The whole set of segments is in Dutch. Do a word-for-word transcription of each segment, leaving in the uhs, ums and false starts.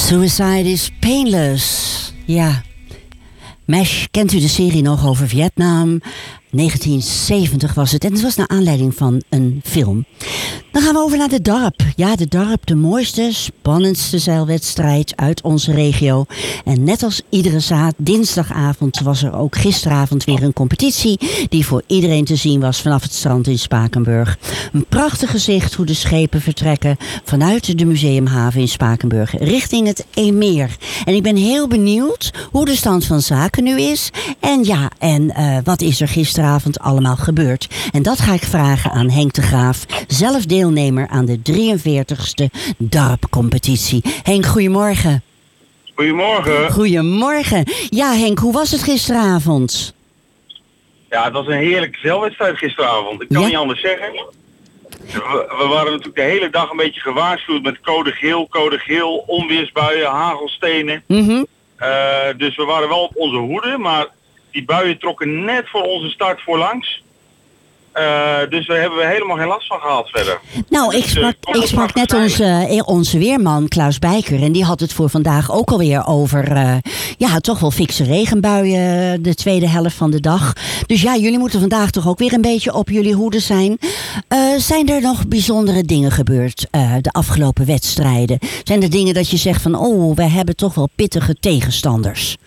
Suicide is painless. Ja. MASH, kent u de serie nog over Vietnam? negentien zeventig was het. En het was naar aanleiding van een film. Dan gaan we over naar de Darp. Ja, de Darp, de mooiste, spannendste zeilwedstrijd uit onze regio. En net als iedere zaad, dinsdagavond was er ook gisteravond weer een competitie die voor iedereen te zien was vanaf het strand in Spakenburg. Een prachtig gezicht hoe de schepen vertrekken vanuit de museumhaven in Spakenburg richting het Eemmeer. En ik ben heel benieuwd hoe de stand van zaken nu is. En ja, en uh, wat is er gisteravond allemaal gebeurd? En dat ga ik vragen aan Henk de Graaf, zelf deelnemer aan de drieënveertigste Darp-competitie. Henk, goedemorgen. Goedemorgen. Goedemorgen. Ja, Henk, hoe was het gisteravond? Ja, het was een heerlijke zeilwedstrijd gisteravond. Ik kan Ja? niet anders zeggen. We, we waren natuurlijk de hele dag een beetje gewaarschuwd met code geel, code geel, onweersbuien, hagelstenen. Mm-hmm. Uh, dus we waren wel op onze hoede, maar die buien trokken net voor onze start voorlangs. Uh, dus daar hebben we helemaal geen last van gehad verder. Nou, ik Dus, sprak, uh, ik sprak net onze, onze weerman Klaus Bijker. En die had het voor vandaag ook alweer over uh, ja, toch wel fikse regenbuien de tweede helft van de dag. Dus ja, jullie moeten vandaag toch ook weer een beetje op jullie hoede zijn. Uh, zijn er nog bijzondere dingen gebeurd uh, de afgelopen wedstrijden? Zijn er dingen dat je zegt van, oh, we hebben toch wel pittige tegenstanders?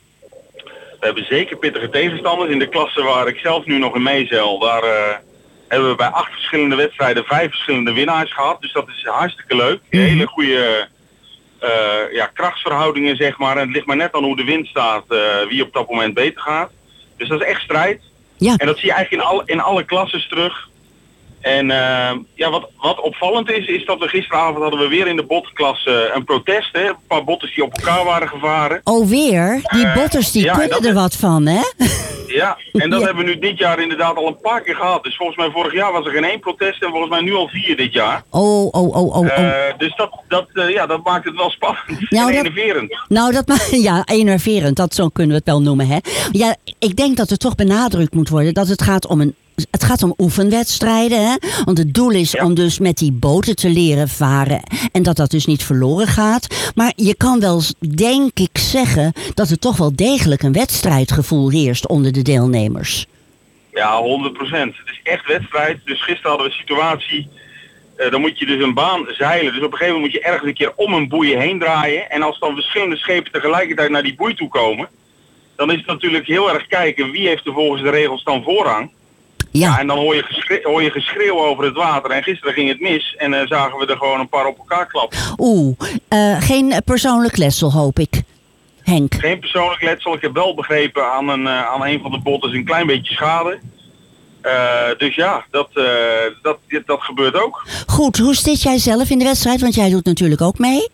We hebben zeker pittige tegenstanders. In de klasse waar ik zelf nu nog in meezeil, daar uh, hebben we bij acht verschillende wedstrijden vijf verschillende winnaars gehad. Dus dat is hartstikke leuk. Mm-hmm. Hele goede uh, ja, krachtsverhoudingen, zeg maar. En het ligt maar net aan hoe de wind staat, uh, wie op dat moment beter gaat. Dus dat is echt strijd. Ja. En dat zie je eigenlijk in alle, in alle klasses terug. En uh, ja, wat, wat opvallend is, is dat we gisteravond hadden we weer in de botklasse een protest. Hè? Een paar botters die op elkaar waren gevaren. Oh, weer? Die Uh, botters, die ja, en kunnen dat er is- wat van, hè? Ja, en dat Ja. hebben we nu dit jaar inderdaad al een paar keer gehad. Dus volgens mij vorig jaar was er geen één protest en volgens mij nu al vier dit jaar. Oh, oh, oh, oh, oh. Uh, dus dat, dat, uh, ja, dat maakt het wel spannend Nou, en dat- enerverend. Nou, dat ma- ja, enerverend, dat zo kunnen we het wel noemen, hè. Ja, ik denk dat er toch benadrukt moet worden dat het gaat om een Het gaat om oefenwedstrijden, hè? Want het doel is Ja. om dus met die boten te leren varen en dat dat dus niet verloren gaat. Maar je kan wel, denk ik, zeggen dat er toch wel degelijk een wedstrijdgevoel heerst onder de deelnemers. Ja, honderd procent. Het is echt wedstrijd. Dus gisteren hadden we een situatie, uh, dan moet je dus een baan zeilen. Dus op een gegeven moment moet je ergens een keer om een boei heen draaien. En als dan verschillende schepen tegelijkertijd naar die boei toe komen, dan is het natuurlijk heel erg kijken wie heeft er volgens de regels dan voorrang. Ja, Ja, en dan hoor je, geschreeuw, hoor je geschreeuw over het water. En gisteren ging het mis en uh, zagen we er gewoon een paar op elkaar klappen. oeh, eh, geen persoonlijk letsel, hoop ik, Henk. Geen persoonlijk letsel. Ik heb wel begrepen aan een, uh, aan een van de botten een klein beetje schade. Uh, dus ja, dat, uh, dat, dat gebeurt ook. Goed, hoe zit jij zelf in de wedstrijd? Want jij doet natuurlijk ook mee.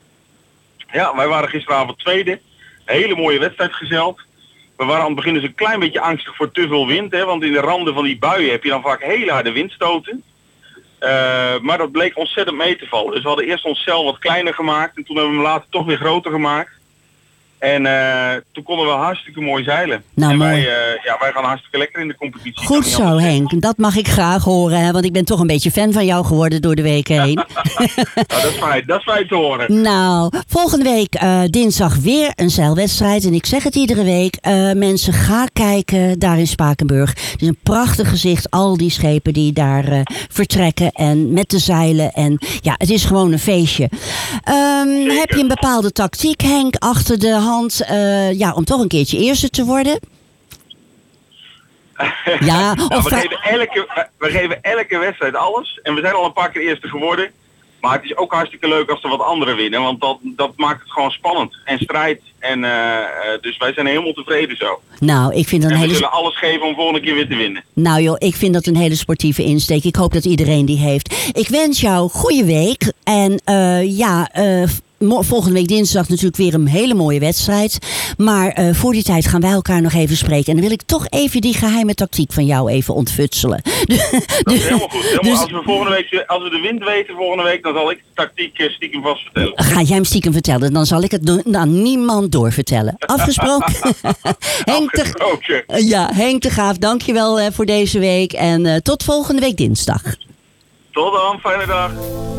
Ja, wij waren gisteravond tweede. Hele mooie wedstrijd gezeild. We waren aan het begin dus een klein beetje angstig voor te veel wind. Hè, want in de randen van die buien heb je dan vaak hele harde windstoten. Uh, maar dat bleek ontzettend mee te vallen. Dus we hadden eerst ons zeil wat kleiner gemaakt. En toen hebben we hem later toch weer groter gemaakt. En uh, toen konden we hartstikke mooi zeilen. Nou, en wij, mooi. uh, ja, wij gaan hartstikke lekker in de competitie. Kan Goed niet zo, anders zeggen. Henk. Dat mag ik graag horen, hè? Want ik ben toch een beetje fan van jou geworden door de weken heen. Nou, dat is fijn. Dat is fijn te horen. Nou, volgende week uh, dinsdag weer een zeilwedstrijd. En ik zeg het iedere week. Uh, mensen, ga kijken daar in Spakenburg. Het is een prachtig gezicht. Al die schepen die daar uh, vertrekken. En met de zeilen. En ja, het is gewoon een feestje. Um, heb je een bepaalde tactiek, Henk, achter de hand? Uh, ja, om toch een keertje eerste te worden? Ja, Nou, of we, vra- geven elke, we, we geven elke wedstrijd alles. En we zijn al een paar keer eerste geworden. Maar het is ook hartstikke leuk als er wat anderen winnen. Want dat, dat maakt het gewoon spannend. En strijd. En, uh, uh, dus wij zijn helemaal tevreden zo. Nou, ik vind dat een En we hele... zullen alles geven om volgende keer weer te winnen. Nou joh, ik vind dat een hele sportieve insteek. Ik hoop dat iedereen die heeft. Ik wens jou goede week. En uh, ja, uh, mo- volgende week dinsdag natuurlijk weer een hele mooie wedstrijd. Maar uh, voor die tijd gaan wij elkaar nog even spreken. En dan wil ik toch even die geheime tactiek van jou even ontfutselen. Dat is helemaal goed. Helemaal, Dus- als, we volgende week, als we de wind weten volgende week, dan zal ik de tactiek uh, stiekem vast vertellen. Ga jij hem stiekem vertellen? Dan zal ik het do- aan niemand doorvertellen. Afgesproken? Henk de, Afgesproken. ja, Henk de Graaf, dankjewel uh, voor deze week. En uh, tot volgende week dinsdag. Tot dan, fijne dag.